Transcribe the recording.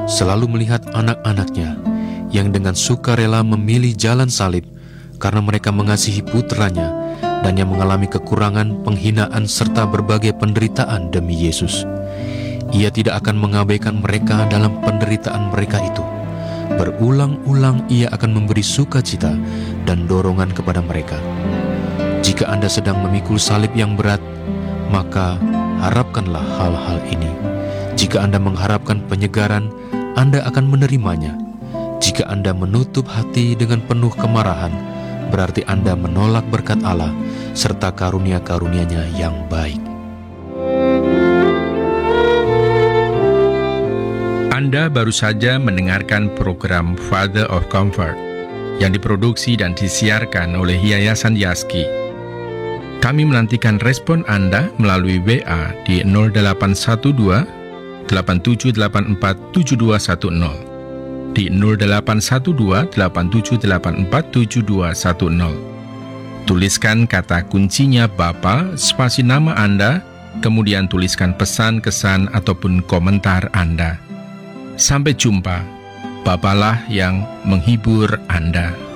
selalu melihat anak-anaknya yang dengan sukarela memilih jalan salib karena mereka mengasihi putranya dan yang mengalami kekurangan, penghinaan, serta berbagai penderitaan demi Yesus. Ia tidak akan mengabaikan mereka dalam penderitaan mereka itu. Berulang-ulang ia akan memberi sukacita dan dorongan kepada mereka. Jika Anda sedang memikul salib yang berat, maka harapkanlah hal-hal ini. Jika Anda mengharapkan penyegaran, Anda akan menerimanya. Jika Anda menutup hati dengan penuh kemarahan, berarti Anda menolak berkat Allah serta karunia-karunia-Nya yang baik. Anda baru saja mendengarkan program Father of Comfort yang diproduksi dan disiarkan oleh Yayasan Yaski. Kami menantikan respon Anda melalui WA di 0812 8784 7210, di 0812 8784 7210. Tuliskan kata kuncinya Bapa, spasi nama Anda, kemudian tuliskan pesan, kesan, ataupun komentar Anda. Sampai jumpa. Bapalah yang menghibur Anda.